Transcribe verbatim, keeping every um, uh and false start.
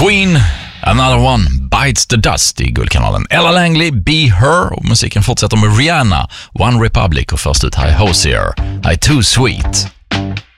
Queen, Another One Bites the Dust i Guldkanalen. Ella Langley, Be Her, och musiken fortsätter med Rihanna, One Republic, och först ut här är Hosier, I Too Sweet.